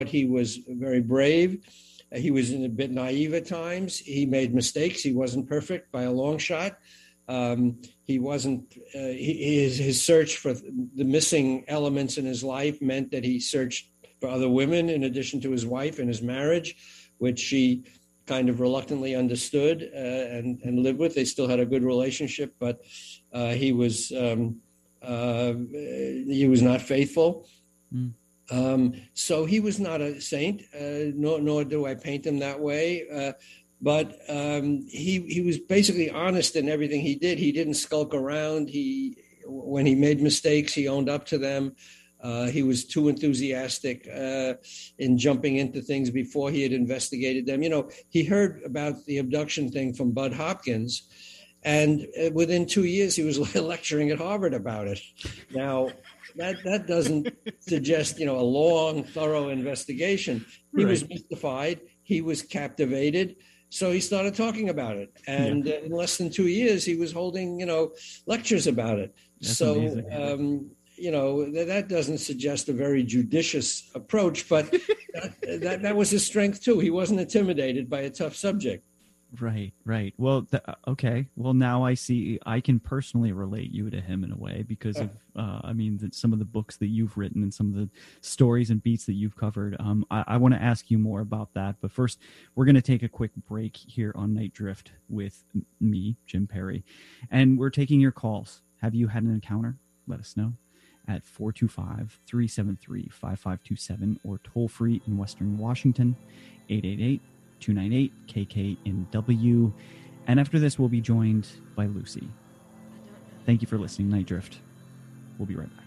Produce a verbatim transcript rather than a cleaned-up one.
he was very brave. He was a bit naive at times. He made mistakes. He wasn't perfect by a long shot. Um, he wasn't, uh, he, his, his search for the missing elements in his life meant that he searched for other women in addition to his wife in his marriage, which she kind of reluctantly understood uh, and, and lived with. They still had a good relationship, but uh, he was um, uh, he was not faithful. Mm. Um, so he was not a saint, uh, nor, nor do I paint him that way. Uh, but um, he he was basically honest in everything he did. He didn't skulk around. He when he made mistakes, he owned up to them. Uh, he was too enthusiastic uh, in jumping into things before he had investigated them. You know, he heard about the abduction thing from Bud Hopkins, and within two years he was lecturing at Harvard about it. Now, that that doesn't suggest, you know, a long, thorough investigation. He right. was mystified. He was captivated. So he started talking about it. And yeah. uh, in less than two years, he was holding, you know, lectures about it. That's so, um, you know, that, that doesn't suggest a very judicious approach, but that, that, that was his strength, too. He wasn't intimidated by a tough subject. Right, right. Well, th- okay. Well, now I see I can personally relate you to him in a way because of, uh, I mean, the, some of the books that you've written and some of the stories and beats that you've covered. Um, I, I want to ask you more about that. But first, we're going to take a quick break here on Night Drift with me, Jim Perry. And we're taking your calls. Have you had an encounter? Let us know at four two five, three seven three, five five two seven or toll free in Western Washington, eight eight eight, two nine eight, K K N W. And after this, we'll be joined by Lucy. Thank you for listening, Night Drift. We'll be right back.